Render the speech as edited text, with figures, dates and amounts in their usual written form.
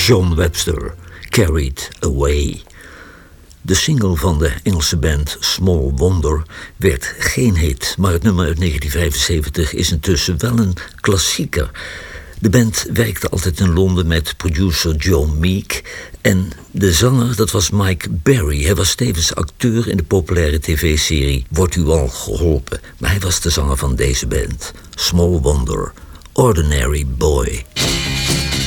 John Webster, Carried Away. De single van de Engelse band Small Wonder werd geen hit, maar het nummer uit 1975 is intussen wel een klassieker. De band werkte altijd in Londen met producer Joe Meek en de zanger, dat was Mike Berry. Hij was tevens acteur in de populaire tv-serie Wordt u al geholpen, maar hij was de zanger van deze band, Small Wonder, Ordinary Boy.